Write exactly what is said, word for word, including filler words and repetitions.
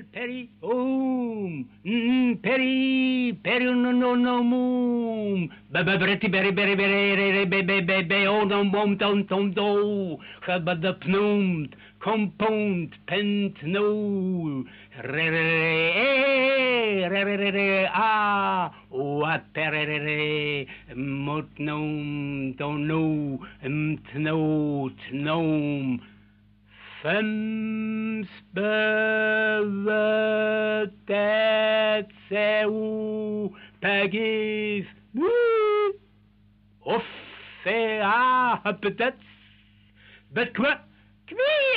peri, oum, mm, peri, peri, no, no, no, moom, bababreti, beri, beri, beri, beri, beri, beri, beri, oh, no, bom, tom, tom, do, chabada pnomt, compound, pent, no, re, re, re, re, re, re, re, ah, what, re, re, re, mot, nom, don't know, tno, tnom, Fem spevetet seu pagis oui off c'est ah peut-être bet quoi